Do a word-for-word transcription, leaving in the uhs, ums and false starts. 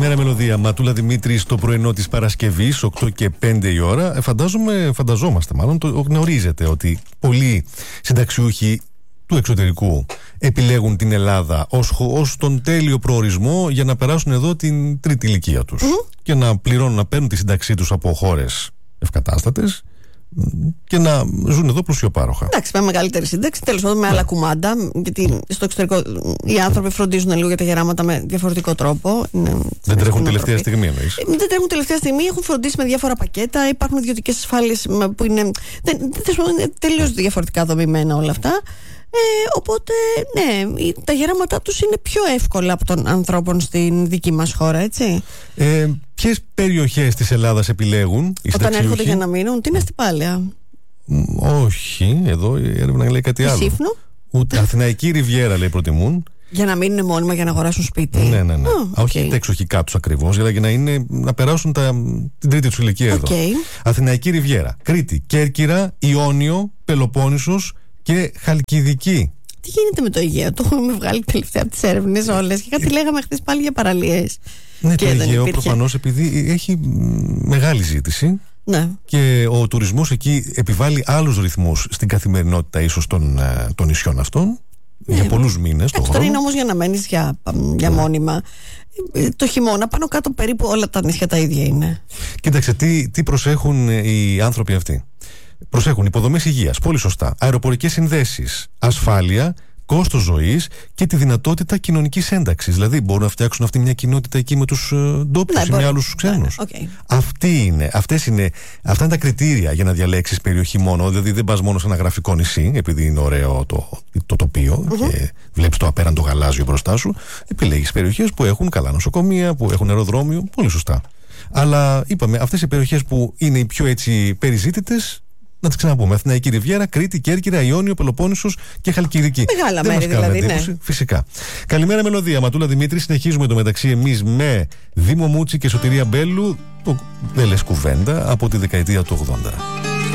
Καλημέρα, Μελωδία. Ματούλα Δημήτρη, στο πρωινό της Παρασκευής, οκτώ και πέντε η ώρα. Φαντάζομαι, φανταζόμαστε μάλλον, το γνωρίζετε ότι πολλοί συνταξιούχοι του εξωτερικού επιλέγουν την Ελλάδα ως, ως τον τέλειο προορισμό για να περάσουν εδώ την τρίτη ηλικία τους mm-hmm. και να πληρώνουν, να παίρνουν τη σύνταξή τους από χώρες ευκατάστατες και να ζουν εδώ πλουσιοπάροχα. Εντάξει, με μεγαλύτερη σύνταξη, τέλος πάντων με άλλα κουμάντα. Γιατί στο εξωτερικό οι άνθρωποι φροντίζουν λίγο για τα γεράματα με διαφορετικό τρόπο. Είναι, δεν τρέχουν τελευταία στιγμή, εννοείς? Δεν τρέχουν τελευταία στιγμή, έχουν φροντίσει με διάφορα πακέτα. Υπάρχουν ιδιωτικές ασφάλειες που είναι, δεν, είναι τελείως διαφορετικά δομημένα όλα αυτά. Ε, οπότε, ναι, τα γεράματά τους είναι πιο εύκολα από των ανθρώπων στην δική μας χώρα, έτσι. Ε, ποιες περιοχές της Ελλάδας επιλέγουν οι όταν έρχονται για να μείνουν? Τι είναι στην Πάλαια? Όχι, εδώ η έρευνα λέει κάτι άλλο. Σύφνο? Ούτε. Αθηναϊκή Ριβιέρα λέει προτιμούν. Για να μείνουν μόνιμα, για να αγοράσουν σπίτι. Ναι, ναι, ναι. Oh, okay. Όχι τα εξοχικά τους ακριβώς, αλλά για να, είναι, να περάσουν τα, την τρίτη τους ηλικία εδώ. Okay. Αθηναϊκή Ριβιέρα, Κρήτη, Κέρκυρα, Ιόνιο, Πελοπόννησος και Χαλκιδική. Τι γίνεται με το Αιγαίο? Το έχουμε βγάλει τελευταία από τις έρευνες όλες και κάτι ε... λέγαμε χθες πάλι για παραλίες. Ναι, και το Αιγαίο προφανώς επειδή έχει μεγάλη ζήτηση. Ναι. Και ο τουρισμός εκεί επιβάλλει άλλους ρυθμούς στην καθημερινότητα ίσως των, των νησιών αυτών. Ναι, για πολλούς μήνες. Αυτό είναι όμως για να μένεις για, για μόνιμα. Το χειμώνα πάνω κάτω περίπου όλα τα νησιά τα ίδια είναι. Κοίταξε, τι, τι προσέχουν οι άνθρωποι αυτοί. Προσέχουν υποδομές υγείας, πολύ σωστά, αεροπορικές συνδέσεις, ασφάλεια, κόστος ζωής και τη δυνατότητα κοινωνικής ένταξης. Δηλαδή μπορούν να φτιάξουν αυτή μια κοινότητα εκεί με τους ντόπιους ή με άλλους ξένους. Okay. Αυτή είναι, αυτές είναι, αυτά είναι τα κριτήρια για να διαλέξεις περιοχή μόνο. Δηλαδή δεν πας μόνο σε ένα γραφικό νησί, επειδή είναι ωραίο το, το τοπίο mm-hmm. και βλέπεις το απέραντο γαλάζιο μπροστά σου. Επιλέγεις περιοχές που έχουν καλά νοσοκομεία, που έχουν αεροδρόμιο, πολύ σωστά. Αλλά είπαμε, αυτές οι περιοχές που είναι οι πιο έτσι περιζήτητες, να τις ξαναπούμε. Αθηναϊκή Ριβιέρα, Κρήτη, Κέρκυρα, Ιόνιο, Πελοπόννησος και Χαλκιδική. Μεγάλα μέρη δηλαδή, ναι. Φυσικά. Καλημέρα, Μελωδία. Ματούλα Δημήτρη. Συνεχίζουμε το μεταξύ εμείς με Δήμο Μούτσι και Σωτηρία Μπέλου. Το δεν λες κουβέντα από τη δεκαετία του ογδόντα.